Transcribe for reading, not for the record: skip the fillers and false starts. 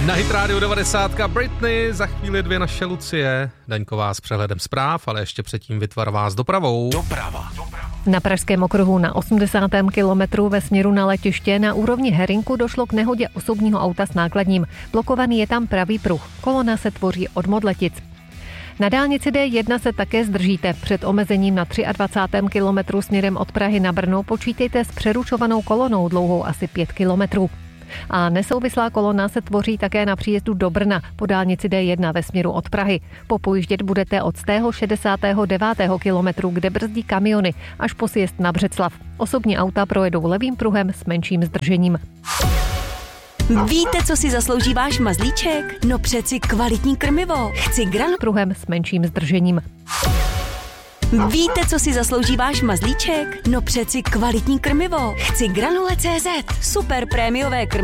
Na Hit Radio 90 Britney, za chvíli 2 naše Lucie, Daňková s přehledem zpráv, ale ještě předtím Vytvar vás dopravou. Doprava. Na pražském okruhu na 80. kilometru ve směru na letiště na úrovni Herinku došlo k nehodě osobního auta s nákladním. Blokovaný je tam pravý pruh. Kolona se tvoří od Modletic. Na dálnici D1 se také zdržíte. Před omezením na 23. kilometru směrem od Prahy na Brno počítejte s přerušovanou kolonou dlouhou asi 5 kilometrů. A nesouvislá kolona se tvoří také na příjezdu do Brna po dálnici D1 ve směru od Prahy. Popojíždět budete od 169. kilometru, kde brzdí kamiony, až po sjezd na Břeclav. Osobní auta projedou levým pruhem s menším zdržením. Víte, co si zaslouží váš mazlíček? No přeci kvalitní krmivo. Chci pruhem s menším zdržením. Víte, co si zaslouží váš mazlíček? No přeci kvalitní krmivo. Chci Granule.cz. Super prémiové krmivo.